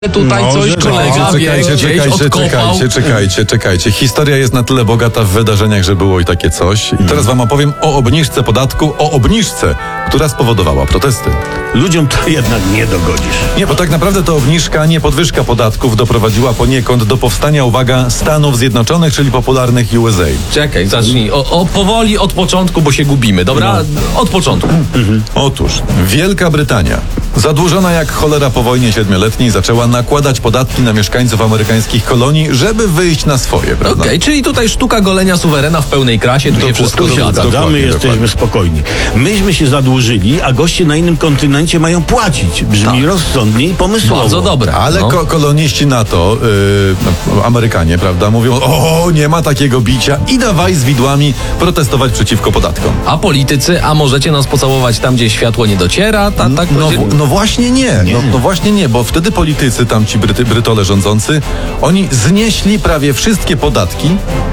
Tutaj coś kolega Czekajcie. Historia jest na tyle bogata w wydarzeniach, że było i takie coś. I teraz wam opowiem o obniżce podatku, która spowodowała protesty. Ludziom to jednak nie dogodzisz. Nie, bo tak naprawdę to obniżka, nie podwyżka podatków doprowadziła poniekąd do powstania, uwaga, Stanów Zjednoczonych, czyli popularnych USA. Czekaj, zacznij. Powoli od początku, bo się gubimy, dobra? Od początku. Otóż Wielka Brytania, zadłużona jak cholera po wojnie 7-letniej, zaczęła nakładać podatki na mieszkańców amerykańskich kolonii, żeby wyjść na swoje, prawda? Okej, czyli tutaj sztuka golenia suwerena w pełnej krasie, tu się wszystko zgadza. Zgadzamy, jesteśmy spokojni. Myśmy się zadłużyli, a goście na innym kontynencie mają płacić. Brzmi rozsądnie i pomysłowo. Bardzo dobre. Ale koloniści NATO, Amerykanie, prawda, mówią, nie ma takiego bicia i dawaj z widłami protestować przeciwko podatkom. A politycy, a możecie nas pocałować tam, gdzie światło nie dociera? No właśnie nie. No właśnie nie, bo wtedy politycy, tam ci Brytole rządzący, oni znieśli prawie wszystkie podatki,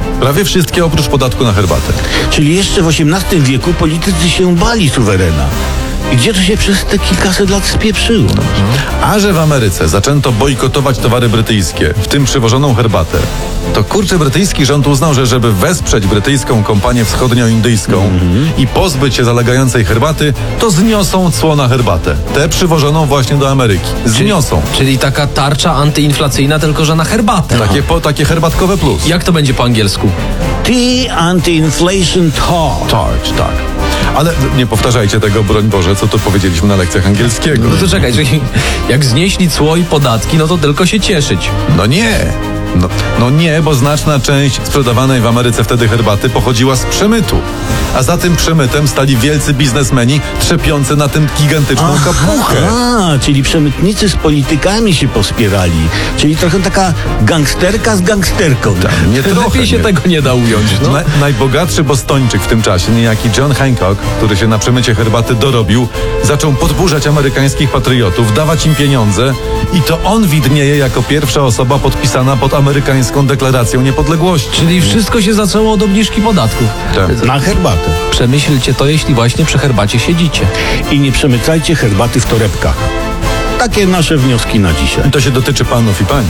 oprócz podatku na herbatę. Czyli jeszcze w XVIII wieku politycy się bali suwerena. I gdzie to się przez te kilkaset lat spieprzyło? A że w Ameryce zaczęto bojkotować towary brytyjskie, w tym przywożoną herbatę, to brytyjski rząd uznał, że żeby wesprzeć brytyjską kompanię wschodnioindyjską i pozbyć się zalegającej herbaty, to zniosą cło na herbatę. Tę przywożoną właśnie do Ameryki. Zniosą. Czyli taka tarcza antyinflacyjna, tylko że na herbatę. Takie herbatkowe plus. Jak to będzie po angielsku? Tea Anti-Inflation Tarcz, tak. Ale nie powtarzajcie tego, broń Boże, co tu powiedzieliśmy na lekcjach angielskiego. No to czekaj, czyli jak znieśli cło i podatki, no to tylko się cieszyć. No nie. No nie, bo znaczna część sprzedawanej w Ameryce wtedy herbaty pochodziła z przemytu. A za tym przemytem stali wielcy biznesmeni trzepiący na tym gigantyczną kapuchę. Czyli przemytnicy z politykami się pospierali. Czyli trochę taka gangsterka z gangsterką. Lepiej się tego nie da ująć. No. Najbogatszy bostończyk w tym czasie, niejaki John Hancock, który się na przemycie herbaty dorobił, zaczął podburzać amerykańskich patriotów, dawać im pieniądze i to on widnieje jako pierwsza osoba podpisana pod amerykańską deklaracją niepodległości. Czyli wszystko się zaczęło od obniżki podatków. Tak. Na herbatę. Przemyślcie to, jeśli właśnie przy herbacie siedzicie. I nie przemycajcie herbaty w torebkach. Takie nasze wnioski na dzisiaj. I to się dotyczy panów i pań.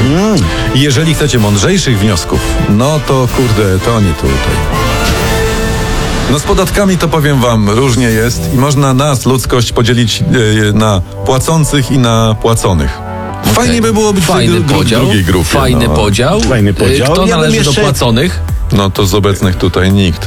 I jeżeli chcecie mądrzejszych wniosków, no to to nie tutaj. No z podatkami to powiem wam, różnie jest i można nas, ludzkość, podzielić na płacących i na płaconych. Fajnie by było być w drugiej grupie. Fajny podział. Kto należy do płaconych? No to z obecnych tutaj nikt.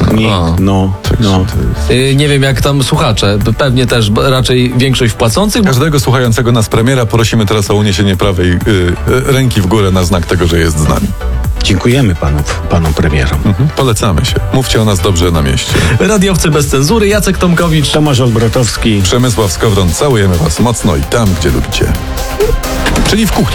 Nie wiem jak tam słuchacze, pewnie też raczej większość płacących. Każdego słuchającego nas premiera prosimy teraz o uniesienie prawej ręki w górę na znak tego, że jest z nami. Dziękujemy panom premierom. Polecamy się. Mówcie o nas dobrze na mieście. Radiowcy bez cenzury, Jacek Tomkowicz, Tomasz Olbratowski, Przemysław Skowron. Całujemy was mocno i tam, gdzie lubicie. Czyli w kuchni.